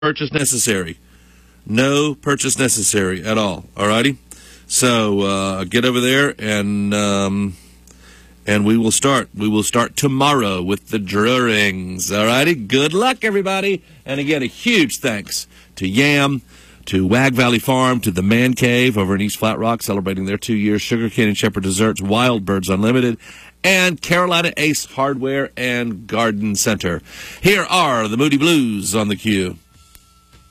purchase necessary. No purchase necessary at all. All righty? So get over there and we will start. We will start tomorrow with the drawings. All righty? Good luck, everybody. And again, a huge thanks to Yam, to Wag Valley Farm, to the Man Cave over in East Flat Rock, celebrating their 2 years, Sugar Cane and Shepherd Desserts, Wild Birds Unlimited, and Carolina Ace Hardware and Garden Center. Here are the Moody Blues on the Q.